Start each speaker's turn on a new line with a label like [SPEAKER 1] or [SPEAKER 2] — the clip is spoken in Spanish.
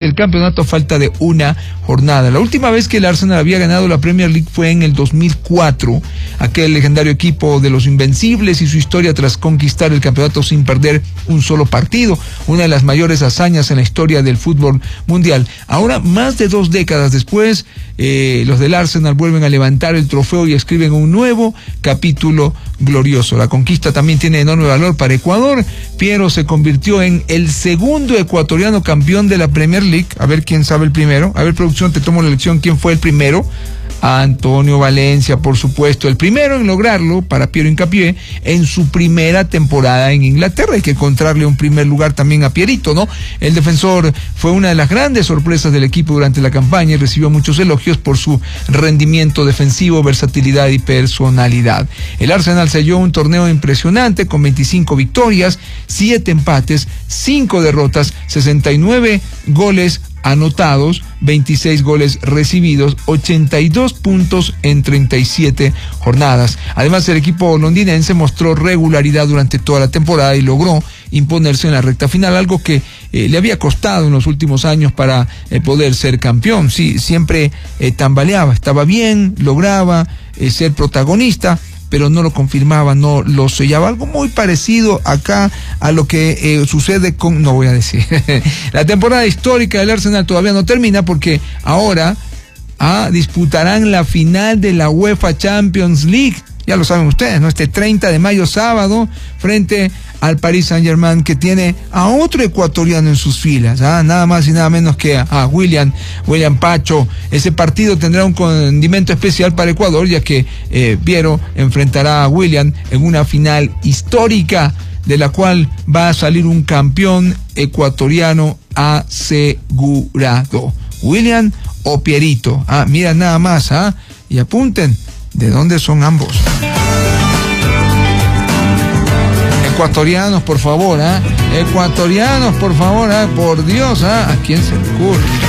[SPEAKER 1] el campeonato a falta de una jornada. La última vez que el Arsenal había ganado la Premier League fue en el 2004, aquel legendario equipo de los Invencibles y su historia tras conquistar el campeonato sin perder un solo partido, una de las mayores hazañas en la historia del fútbol mundial. Ahora, más de 2 décadas después, los del Arsenal vuelven a levantar el trofeo y escriben un nuevo capítulo glorioso. La conquista también tiene enorme valor para Ecuador. Piero se convirtió en el segundo ecuatoriano campeón de la Premier League. A ver quién sabe el primero. A ver, producción, te tomo la elección. ¿Quién fue el primero? Antonio Valencia, por supuesto, el primero en lograrlo para Piero Hincapié en su primera temporada en Inglaterra. Hay que encontrarle un primer lugar también a Pierito, ¿no? El defensor fue una de las grandes sorpresas del equipo durante la campaña y recibió muchos elogios por su rendimiento defensivo, versatilidad y personalidad. El Arsenal selló un torneo impresionante con 25 victorias, 7 empates, 5 derrotas, 69 goles anotados, 26 goles recibidos, 82 puntos en 37 jornadas. Además, el equipo londinense mostró regularidad durante toda la temporada y logró imponerse en la recta final, algo que le había costado en los últimos años para poder ser campeón. Sí, siempre tambaleaba, estaba bien, lograba ser protagonista, pero no lo confirmaba, no lo sellaba. Algo muy parecido acá a lo que sucede con, no voy a decir, la temporada histórica del Arsenal todavía no termina porque ahora disputarán la final de la UEFA Champions League. Ya lo saben ustedes, ¿no? Este 30 de mayo, sábado, frente al Paris Saint-Germain, que tiene a otro ecuatoriano en sus filas, nada más y nada menos que a William Pacho. Ese partido tendrá un condimento especial para Ecuador, ya que Piero enfrentará a William en una final histórica, de la cual va a salir un campeón ecuatoriano asegurado. William o Pierito, mira nada más, y apunten de dónde son ambos. Ecuatorianos, por favor, ecuatorianos, por favor, por Dios, ¿a quién se le ocurre?